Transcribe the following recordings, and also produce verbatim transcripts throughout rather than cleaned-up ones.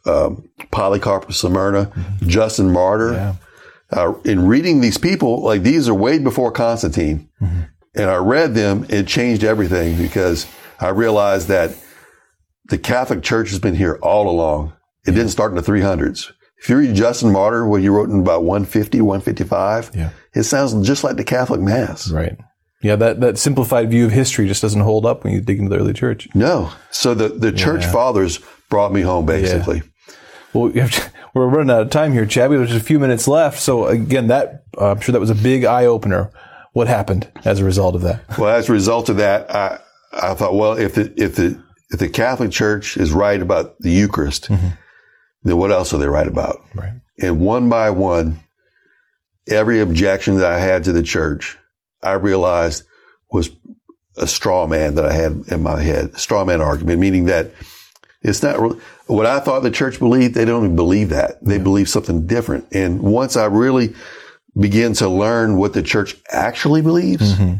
um, Polycarp of Smyrna, mm-hmm. Justin Martyr. Yeah. Uh, in reading these people, like these are way before Constantine. Mm-hmm. And I read them, it changed everything because I realized that the Catholic Church has been here all along. It yeah. didn't start in the three hundreds. If you read Justin Martyr, what he wrote in about one fifty, one fifty-five, yeah. it sounds just like the Catholic Mass. Right. Yeah, that, that simplified view of history just doesn't hold up when you dig into the early church. No. So the, the church yeah. fathers brought me home, basically. Yeah. Well, we have to, we're running out of time here, Chad. We have just a few minutes left. So again, that uh, I'm sure that was a big eye opener. What happened as a result of that? Well, as a result of that, I I thought, well, if the if the if the Catholic Church is right about the Eucharist, mm-hmm. then what else are they right about? Right. And one by one, every objection that I had to the church, I realized was a straw man that I had in my head. A straw man argument, meaning that it's not what I thought the church believed. They don't even believe that. They yeah. believe something different. And once I really began to learn what the church actually believes, mm-hmm.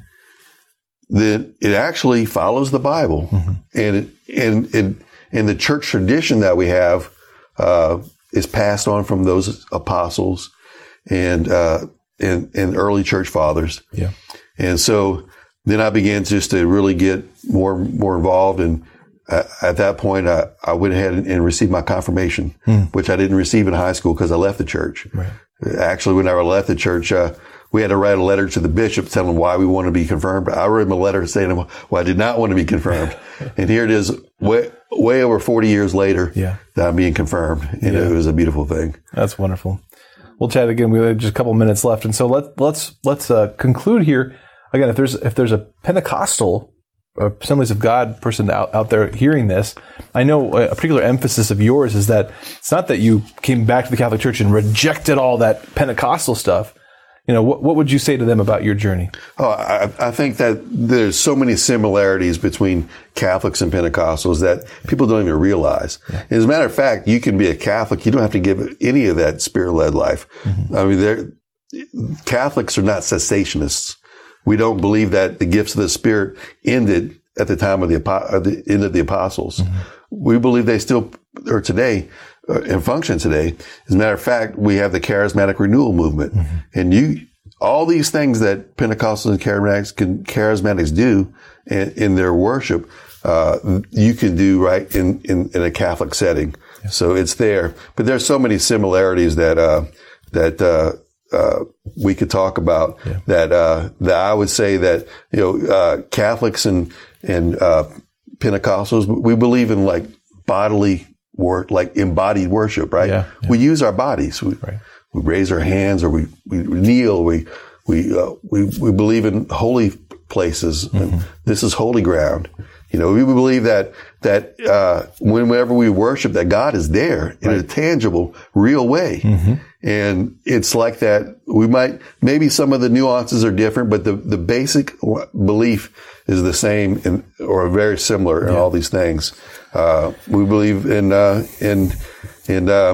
then it actually follows the Bible. Mm-hmm. And it, and it, and the church tradition that we have uh, is passed on from those apostles and uh, and and early church fathers. Yeah. And so then I began just to really get more more involved and. Uh, at that point, I, I went ahead and, and received my confirmation, mm. which I didn't receive in high school because I left the church. Right. Actually, when I left the church, uh, we had to write a letter to the bishop telling him why we wanted to be confirmed. I wrote him a letter saying, well, I did not want to be confirmed. And here it is, way, way over forty years later, yeah. that I'm being confirmed. And yeah. it was a beautiful thing. That's wonderful. Well, Chad, again, we have just a couple minutes left. And so let, let's let's uh, conclude here. Again, if there's if there's a Pentecostal Assemblies of God person out, out there hearing this, I know a particular emphasis of yours is that it's not that you came back to the Catholic Church and rejected all that Pentecostal stuff. You know, what, what would you say to them about your journey? Oh, I, I think that there's so many similarities between Catholics and Pentecostals that people don't even realize. Yeah. As a matter of fact, you can be a Catholic. You don't have to give any of that spirit-led life. Mm-hmm. I mean, they're, Catholics are not cessationists. We don't believe that the gifts of the Spirit ended at the time of the, of the end of the apostles. Mm-hmm. We believe they still are today uh, and function today. As a matter of fact, we have the charismatic renewal movement. Mm-hmm. And you, all these things that Pentecostals and charismatics can, charismatics do in, in their worship, uh, you can do right in, in, in a Catholic setting. Yeah. So it's there. But there's so many similarities that, uh, that, uh, Uh, we could talk about yeah. that, uh, that I would say that, you know, uh, Catholics and, and, uh, Pentecostals, we believe in like bodily work, like embodied worship, right? Yeah, yeah. We use our bodies. We, right. we raise our hands or we, we kneel. We, we, uh, we, we believe in holy places. Mm-hmm. And this is holy ground. You know, we believe that, that, uh, whenever we worship that God is there in right. a tangible, real way. Mm-hmm. And it's like that. We might, maybe some of the nuances are different, but the, the basic belief is the same in, or very similar in yeah. all these things. Uh, we believe in, uh, in, in, uh,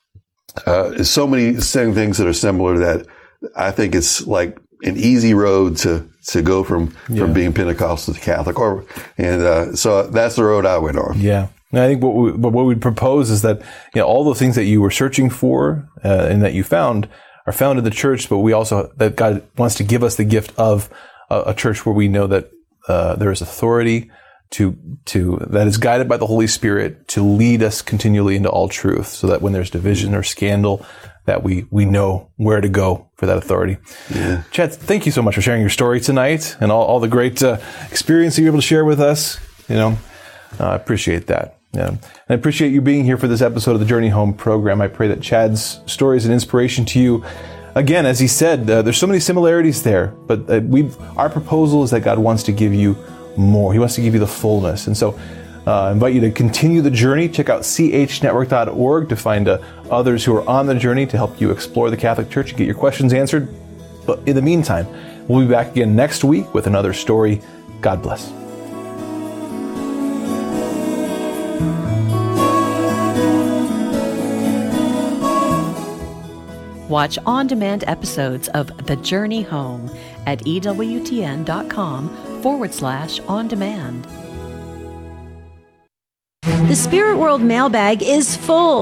uh, so many same things that are similar that I think it's like an easy road to, to go from, yeah. from being Pentecostal to Catholic or, and, uh, so that's the road I went on. Yeah. And I think what we, what we'd propose is that, you know, all the things that you were searching for, uh, and that you found are found in the church, but we also, that God wants to give us the gift of a, a church where we know that, uh, there is authority to, to, that is guided by the Holy Spirit to lead us continually into all truth so that when there's division or scandal, that we, we know where to go for that authority. Yeah. Chad, thank you so much for sharing your story tonight and all, all the great, uh, experience that you're able to share with us. You know, uh, I appreciate that. Yeah. And I appreciate you being here for this episode of the Journey Home program. I pray that Chad's story is an inspiration to you. Again, as he said, uh, there's so many similarities there, but uh, we, our proposal is that God wants to give you more. He wants to give you the fullness. And so uh, I invite you to continue the journey. Check out c h network dot org to find uh, others who are on the journey to help you explore the Catholic Church and get your questions answered. But in the meantime, we'll be back again next week with another story. God bless. Watch on-demand episodes of The Journey Home at E W T N dot com forward slash on demand. The Spirit World mailbag is full.